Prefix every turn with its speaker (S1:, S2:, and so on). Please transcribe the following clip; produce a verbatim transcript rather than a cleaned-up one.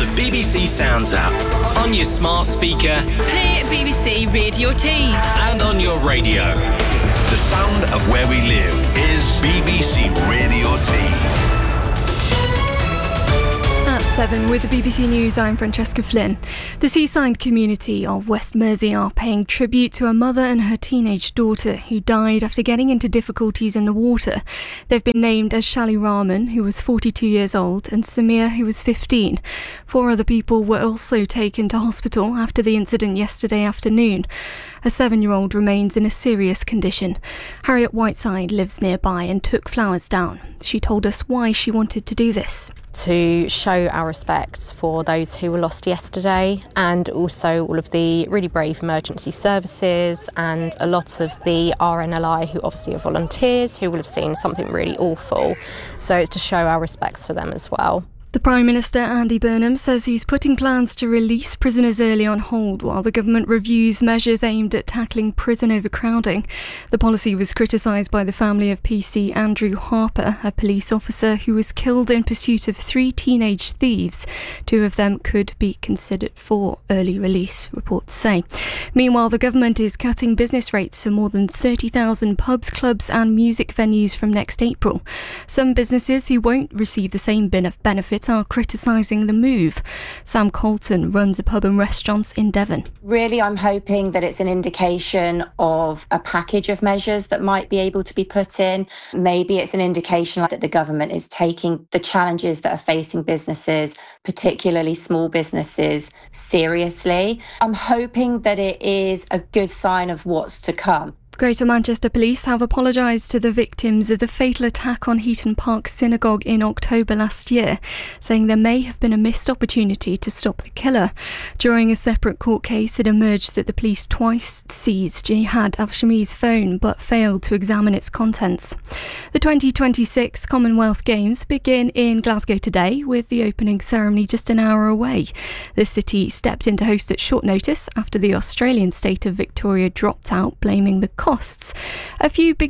S1: the B B C Sounds app, on your smart speaker,
S2: play B B C Radio Tees,
S1: and on your radio.
S3: The sound of where we live is B B C Radio Tees.
S4: At seven with the B B C News, I'm Francesca Flynn. The seaside community of West Mersey are paying tribute to a mother and her teenage daughter who died after getting into difficulties in the water. They've been named as Shali Rahman, who was forty-two years old, and Samir, who was fifteen. Four other people were also taken to hospital after the incident yesterday afternoon. A seven-year-old remains in a serious condition. Harriet Whiteside lives nearby and took flowers down. She told us why she wanted to do this.
S5: To show our respects for those who were lost yesterday, and also all of the really brave emergency services and a lot of the R N L I who obviously are volunteers who will have seen something really awful. So it's to show our respects for them as well.
S4: The Prime Minister, Andy Burnham, says he's putting plans to release prisoners early on hold while the government reviews measures aimed at tackling prison overcrowding. The policy was criticised by the family of P C Andrew Harper, a police officer who was killed in pursuit of three teenage thieves. Two of them could be considered for early release, reports say. Meanwhile, the government is cutting business rates for more than thirty thousand pubs, clubs and music venues from next April. Some businesses who won't receive the same benefits are criticising the move. Sam Colton runs a pub and restaurants in Devon.
S6: Really, I'm hoping that it's an indication of a package of measures that might be able to be put in. Maybe it's an indication that the government is taking the challenges that are facing businesses, particularly small businesses, seriously. I'm hoping that it is a good sign of what's to come.
S4: Greater Manchester Police have apologised to the victims of the fatal attack on Heaton Park Synagogue in October last year, saying there may have been a missed opportunity to stop the killer. During a separate court case, it emerged that the police twice seized Jihad al-Shami's phone but failed to examine its contents. The twenty twenty-six Commonwealth Games begin in Glasgow today, with the opening ceremony just an hour away. The city stepped in to host at short notice after the Australian state of Victoria dropped out, blaming the costs. A few big